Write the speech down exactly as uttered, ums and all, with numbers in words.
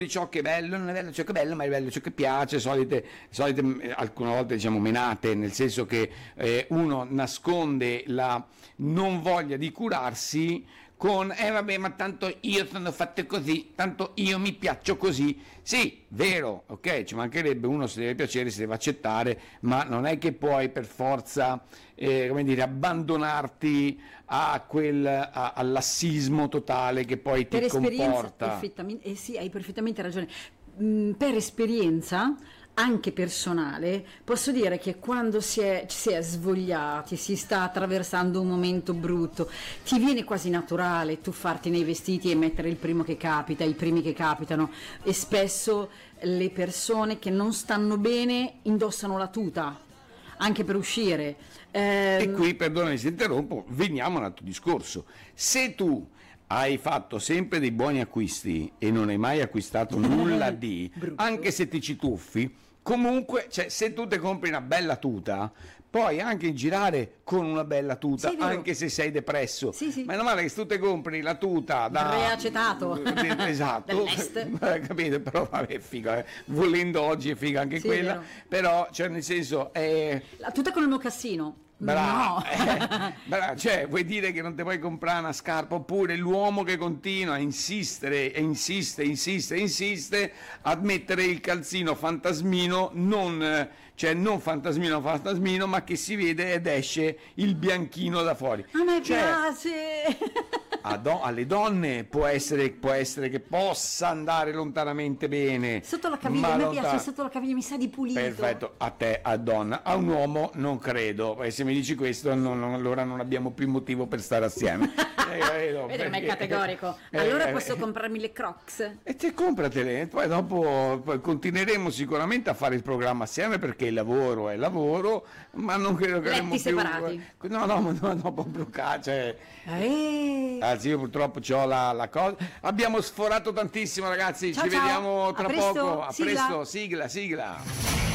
di ciò che è bello, non è bello ciò che è bello, ma è bello ciò che piace, solite, solite eh, alcune volte diciamo menate, nel senso che eh, uno nasconde la non voglia di curarsi con, eh vabbè, ma tanto io sono fatto così, tanto io mi piaccio così. Sì, vero, ok, ci mancherebbe, uno si deve piacere, si deve accettare, ma non è che puoi per forza, eh, come dire, abbandonarti a quel, a, al lassismo totale che poi ti per esperienza, comporta. Perfettamente, eh sì, hai perfettamente ragione. Mm, per esperienza anche personale, posso dire che quando si è, si è svogliati, si sta attraversando un momento brutto, ti viene quasi naturale tuffarti nei vestiti e mettere il primo che capita, i primi che capitano, e spesso le persone che non stanno bene indossano la tuta anche per uscire. E Ehm, qui, perdonami se interrompo, veniamo a un altro discorso. Se tu hai fatto sempre dei buoni acquisti e non hai mai acquistato nulla di, Brutto. anche se ti ci tuffi, comunque, cioè, se tu ti compri una bella tuta, puoi anche girare con una bella tuta, Sì, vero. anche se sei depresso. Sì, sì. Meno male che se tu ti compri la tuta da... Reacetato. Esatto. Dell'est. Capito? Però vabbè, figa, eh. Volendo oggi è figa anche Sì, quella, vero. però, cioè, nel senso... È... la tuta con il mocassino. Brava, No. eh, brava, cioè vuoi dire che non ti puoi comprare una scarpa, oppure l'uomo che continua a insistere e insiste, insiste, insiste a mettere il calzino fantasmino, non, eh, cioè non fantasmino, fantasmino, ma che si vede ed esce il bianchino da fuori. A me Cioè, piace. a do- alle donne può essere, può essere che possa andare lontanamente bene. Sotto la caviglia, ma a me lontan- piace sotto la caviglia, mi sa di pulito. Perfetto, a te, a donna, a un uomo non credo, e se mi dici questo non- non- allora non abbiamo più motivo per stare assieme. Eh, eh, no, Vedi come è perché- categorico. eh, Allora eh, posso eh, comprarmi le Crocs? e te compratele, poi dopo poi continueremo sicuramente a fare il programma assieme, perché il lavoro è lavoro, ma non credo che Letti avremo più... separati. No, no, ma no, no, proprio ca- cioè, Eh. anzi, io purtroppo ho la, la cosa. Abbiamo sforato tantissimo, ragazzi. Ciao, Ci ciao. vediamo A tra presto. poco. A Sigla. presto, sigla, sigla.